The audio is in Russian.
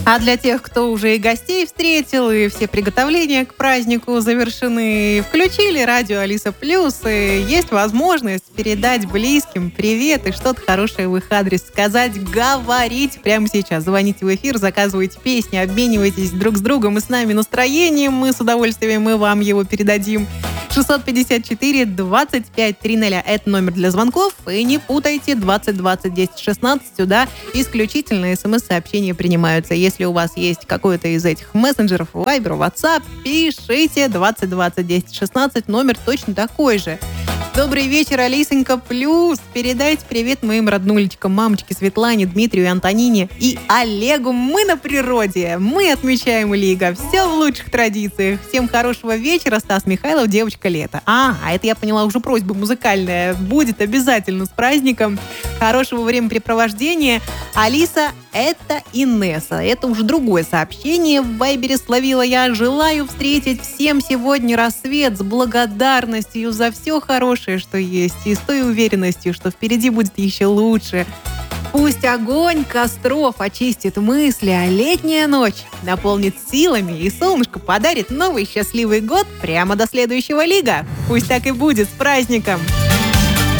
А для тех, кто уже и гостей встретил, и все приготовления к празднику завершены, включили радио Алиса Плюс, и есть возможность передать близким привет и что-то хорошее в их адрес сказать, говорить прямо сейчас. Звоните в эфир, заказывайте песни, обменивайтесь друг с другом и с нами настроением. Мы с удовольствием вам его передадим. 654-25-300 – это номер для звонков. И не путайте, 2020-10-16 сюда исключительно смс-сообщения принимаются. Если у вас есть какой-то из этих мессенджеров, Viber, WhatsApp, пишите 2020-10-16, номер точно такой же. Добрый вечер, Алисонька Плюс. Передайте привет моим роднулечкам, мамочке Светлане, Дмитрию, Антонине и Олегу. Мы на природе, мы отмечаем Лига. Все в лучших традициях. Всем хорошего вечера. Стас Михайлов, девочка лето. А это я поняла, уже просьба музыкальная. Будет обязательно с праздником. Хорошего времяпрепровождения. Алиса, это Инесса. Это уже другое сообщение в Вайбере словила я. Желаю встретить всем сегодня рассвет с благодарностью за все хорошее, что есть, и с той уверенностью, что впереди будет еще лучше. Пусть огонь костров очистит мысли, а летняя ночь наполнит силами, и солнышко подарит новый счастливый год прямо до следующего Лига. Пусть так и будет. С праздником!